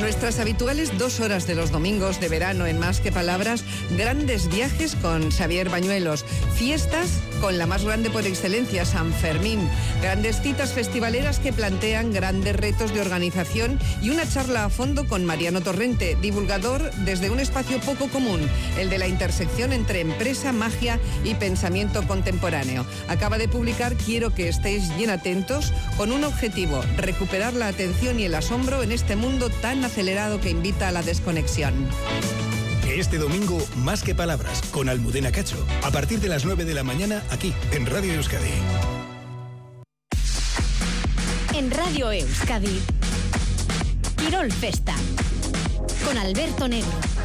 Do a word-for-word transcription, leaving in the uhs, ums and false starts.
nuestras habituales dos horas de los domingos de verano en Más que Palabras, grandes viajes con Xavier Bañuelos, fiestas con la más grande por excelencia, San Fermín, grandes citas festivaleras que plantean grandes retos de organización y una charla a fondo con Mariano Torrente, divulgador desde un espacio poco común, el de la intersección entre empresa, magia y pensamiento contemporáneo. Acaba de publicar Quiero que estéis bien atentos, con un objetivo: recuperar la atención y el asombro en este mundo tan acelerado que invita a la desconexión. Este domingo, Más que Palabras, con Almudena Cacho, a partir de las nueve de la mañana, aquí, en Radio Euskadi. En Radio Euskadi, Quirol Festa, con Alberto Negro.